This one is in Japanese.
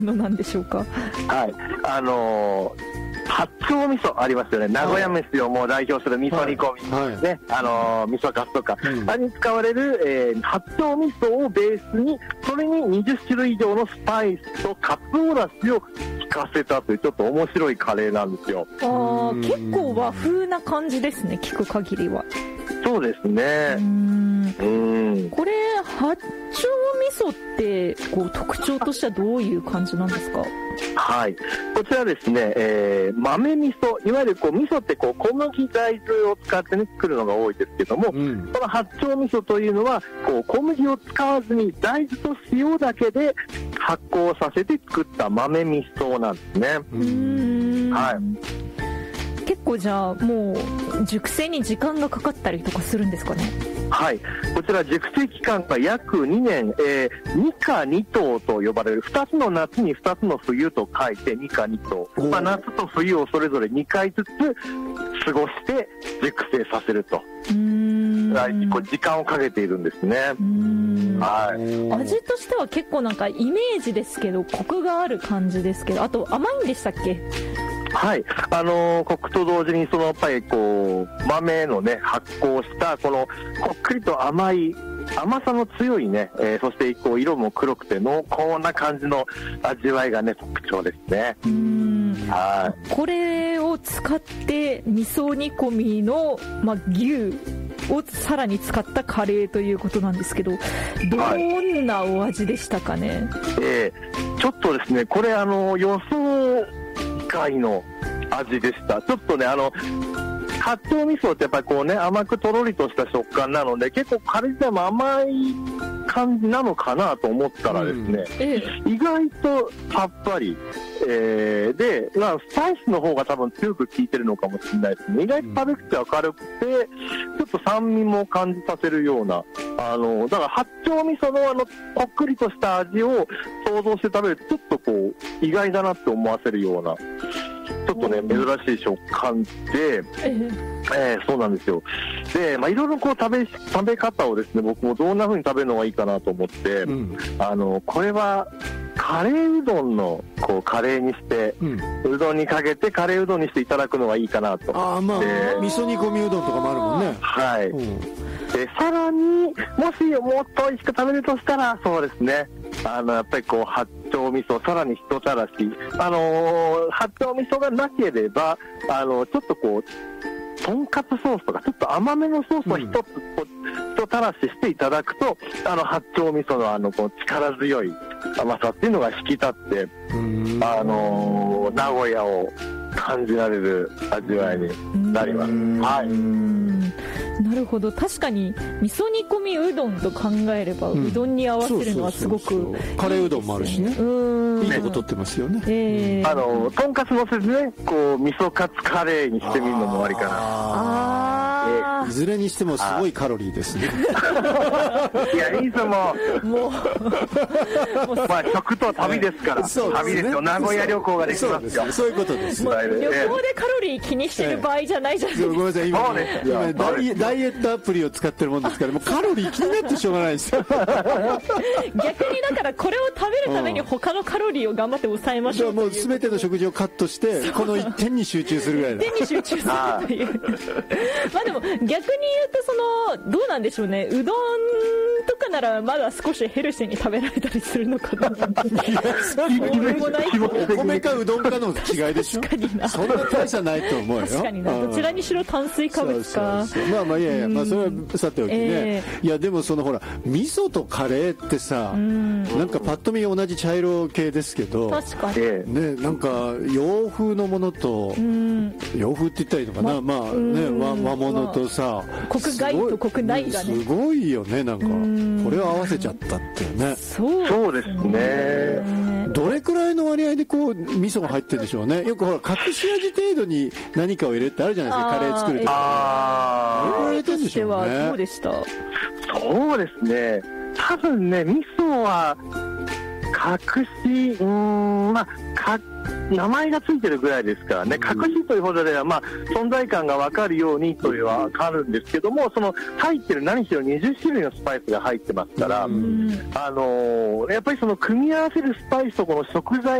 のなんでしょうか。 はい、八丁味噌ありますよね。名古屋飯をもう代表する味噌煮込み、 はいね、味噌カツとか、あれに使われる、八丁味噌をベースに、それに20種類以上のスパイスとカツオだしを効かせたというちょっと面白いカレーなんですよ。 結構和風な感じですね、聞く限りは。 そうですね。 これ八丁味噌ってこう特徴としてはどういう感じなんですか？ はい、こちらですね、豆味噌、いわゆるこう味噌ってこう小麦大豆を使って、ね、作るのが多いですけども、この八丁味噌というのはこう小麦を使わずに大豆と塩だけで発酵させて作った豆味噌なんですね。はい、 結構じゃあもう熟成に時間がかかったりとかするんですかね？ はい、こちら熟成期間が約2年、2夏2冬と呼ばれる、2つの夏に2つの冬と書いて2夏2冬、夏と冬をそれぞれ2回ずつ過ごして熟成させると、時間をかけているんですね。はい、 味としては結構なんかイメージですけどコクがある感じですけど、あと甘いんでしたっけ？ はい、コクと同時にそのやっぱりこう豆のね発酵したこのこっくりと甘さの強いね、そしてこう色も黒くて濃厚な感じの味わいがね特徴ですね。はい、これを使って味噌煮込みの、牛をさらに使ったカレーということなんですけど、どんなお味でしたかね？ ちょっとですね、これ予想外の味でした。ちょっとね八丁味噌ってやっぱりこうね甘くとろりとした食感なので結構カレー自体も甘い感じなのかなと思ったらですね、意外とさっぱり、で、スパイスの方が多分強く効いてるのかもしれないですね。意外と食べ口は軽くてちょっと酸味も感じさせるようなだから八丁味噌のこっくりとした味を想像して食べるとちょっとこう意外だなって思わせるようなちょっとね珍しい食感で、そうなんですよ。で、いろいろこう食べ方をですね僕もどんな風に食べるのがいいかなと思って、これはカレーうどんのこうカレーにして、うどんにかけてカレーうどんにしていただくのがいいかなと思って。 味噌煮込みうどんとかもあるもんね。 はい。でさらにもしもっと美味しく食べるとしたらそうですねやっぱりこう八丁味噌さらに一たらし八丁味噌がなければちょっとこうとんかつソースとかちょっと甘めのソースを一たらししていただくと八丁味噌のこう力強い甘さっていうのが引き立って名古屋を感じられる味わいになります。はい、 なるほど。確かに味噌煮込みうどんと考えれば、うどんに合わせるのはすごくカレーうどんもあるしね。いいとこ取ってますよね。 とんかつのせてねこう味噌カツカレーにしてみるのもありかな。 いずれにしてもすごいカロリーですね。 いやいつも食と旅ですから。旅ですよ。名古屋旅行ができますよ。 そういうことです。 旅行でカロリー気にしてる場合じゃないじゃないですか。 ごめんなさい、今ダイエットアプリを使ってるもんですからもうカロリー気になってしょうがないですよ。 逆にだからこれを食べるために他のカロリーを頑張って抑えましょう。 もう全ての食事をカットしてこの一点に集中するぐらいだ。 一点に集中するというでも逆に言うとどうなんでしょうね。うどんとかならまだ少しヘルシーに食べられたりするのかな。 お米かうどんかの違いでしょ。そんな大差ないと思うよ。 確かにな。どちらにしろ炭水化物か。 いやそれはさておきね。いやでもほら味噌とカレーってさなんかパッと見同じ茶色系ですけど確かにねなんか洋風のものと洋風って言ったらいいのかな和物とさ国外と国内がねすごいよね。なんかこれを合わせちゃったっていうね。 そうですね。 どれくらいの割合でこう味噌が入ってるんでしょうね。よくほら隠し味程度に何かを入れるってあるじゃないですか。カレー作るとか。どれくらい入れてるんでしょうね。 どうでした？ そうですね。多分ね味噌は隠し名前がついてるぐらいですからね、隠しというほどでは、存在感が分かるようにというのは分かるんですけども、その入ってる何しろ20種類のスパイスが入ってますから、やっぱりその組み合わせるスパイスとこの食材